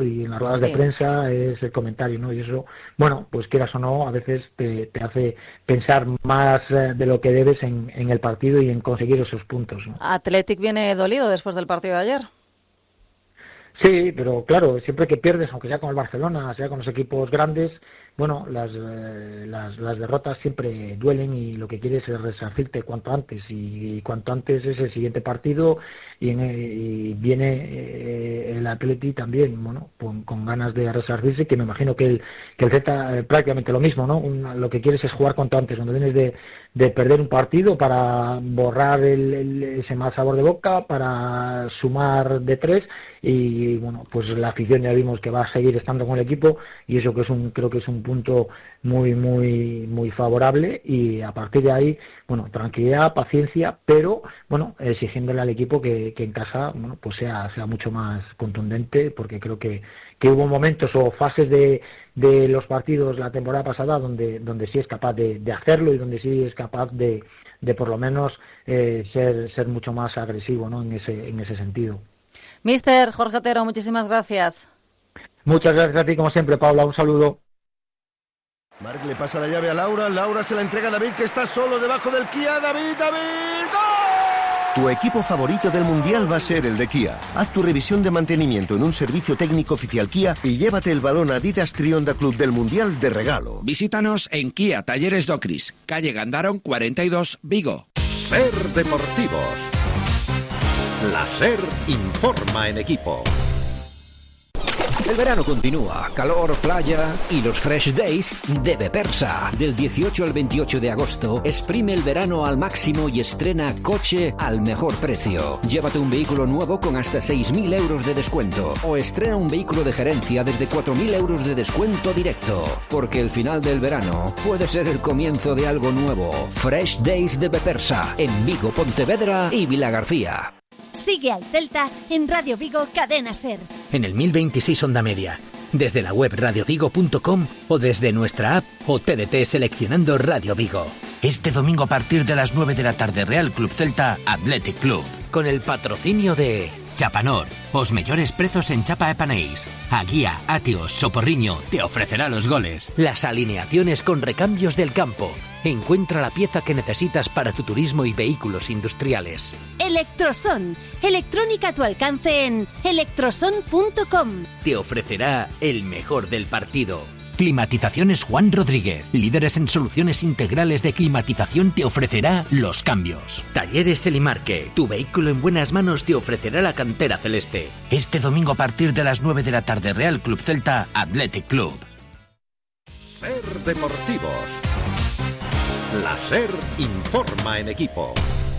entrenador y en las ruedas de prensa es el comentario, ¿no? Y eso, bueno, pues quieras o no, a veces te hace pensar más de lo que debes en el partido y en conseguir esos puntos, ¿no? Athletic viene dolido después del partido de ayer. Sí, pero claro, siempre que pierdes, aunque sea con el Barcelona, sea con los equipos grandes, bueno, las derrotas siempre duelen y lo que quieres es resarcirte cuanto antes, y cuanto antes es el siguiente partido y viene el Atleti también, bueno, con ganas de resarcirse, que me imagino que el Celta prácticamente lo mismo, ¿no? Lo que quieres es jugar cuanto antes, cuando vienes de perder un partido para borrar ese mal sabor de boca, para sumar de 3 y bueno, pues la afición ya vimos que va a seguir estando con el equipo y eso que creo que es un punto muy favorable, y a partir de ahí, bueno, tranquilidad, paciencia, pero bueno, exigiéndole al equipo que en casa, bueno, pues sea mucho más contundente, porque creo que hubo momentos o fases de los partidos la temporada pasada donde sí es capaz de hacerlo y donde sí es capaz de por lo menos ser mucho más agresivo, ¿no? en ese sentido. Mister Jorge Otero, muchísimas gracias. Muchas gracias a ti, como siempre, Paula. Un saludo. Marc le pasa la llave a Laura. Laura se la entrega a David, que está solo debajo del Kia. ¡David! ¡Gol! Tu equipo favorito del Mundial va a ser el de Kia. Haz tu revisión de mantenimiento en un servicio técnico oficial Kia y llévate el balón Adidas Trionda Club del Mundial de regalo. Visítanos en Kia Talleres Docris, calle Gandaron 42, Vigo. Ser Deportivos. La SER informa en equipo. El verano continúa, calor, playa y los Fresh Days de Bepersa. Del 18 al 28 de agosto, exprime el verano al máximo y estrena coche al mejor precio. Llévate un vehículo nuevo con hasta 6.000 euros de descuento o estrena un vehículo de gerencia desde 4.000 euros de descuento directo. Porque el final del verano puede ser el comienzo de algo nuevo. Fresh Days de Bepersa, en Vigo, Pontevedra y Vilagarcía. Sigue al Celta en Radio Vigo Cadena SER. En el 1026 Onda Media, desde la web radiovigo.com o desde nuestra app o TDT seleccionando Radio Vigo. Este domingo a partir de las 9 de la tarde, Real Club Celta Athletic Club. Con el patrocinio de Chapanor, os mellores prezos en chapa e panéis. A Guía, Atios, Soporriño te ofrecerá los goles. Las alineaciones con recambios del campo. Encuentra la pieza que necesitas para tu turismo y vehículos industriales. Electroson, electrónica a tu alcance en electroson.com. Te ofrecerá el mejor del partido. Climatizaciones Juan Rodríguez, líderes en soluciones integrales de climatización, te ofrecerá los cambios. Talleres Elimarque, tu vehículo en buenas manos te ofrecerá la cantera celeste. Este domingo a partir de las 9 de la tarde, Real Club Celta Athletic Club. Ser Deportivos. La SER informa en equipo.